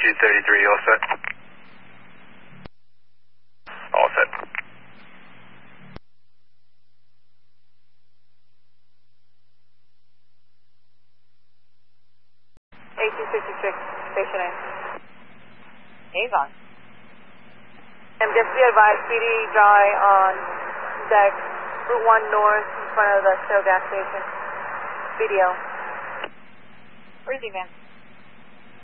233, all set. All set. Station A. Avon. Just be advised, PD dry on deck, Route 1 north in front of the Shell gas station. BDL. Where's he, man?